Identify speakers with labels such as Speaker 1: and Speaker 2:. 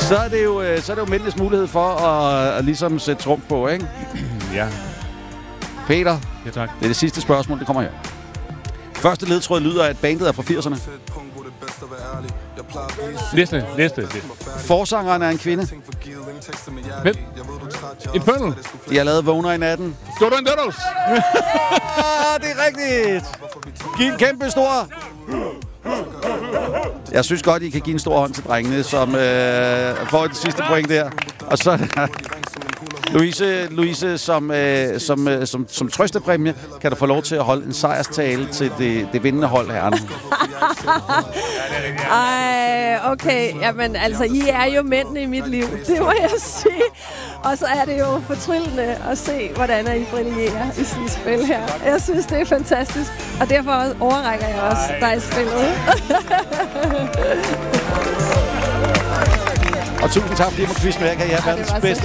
Speaker 1: Så er det jo mændenes mulighed for at ligesom sætte trumf på, ikke?
Speaker 2: Ja.
Speaker 1: Peter,
Speaker 2: Ja, tak.
Speaker 1: det er det sidste spørgsmål, det kommer her. Første ledtråd lyder, at bandet er fra 80'erne.
Speaker 2: Næste.
Speaker 1: Forsangeren er en kvinde.
Speaker 2: Hvem? Infernal.
Speaker 1: De har lavet Vågner i natten.
Speaker 2: Jordan Doodles.
Speaker 1: Det er rigtigt. Giv en kæmpe stor... Jeg synes godt, I kan give en stor hånd til drengene, som får det sidste point der. Og så Louise som trøstepræmie, kan du få lov til at holde en sejrstale til det vindende hold herrerne.
Speaker 3: Ej, okay. Jamen, altså, I er jo mændene i mit liv. Det må jeg sige. Og så er det jo fortryllende at se, hvordan I brillerer i sådan et spil her. Jeg synes, det er fantastisk. Og derfor overrækker jeg også dig spillet.
Speaker 1: Og tusind tak, fordi I må quizze med. Jeg kan I have verdens bedste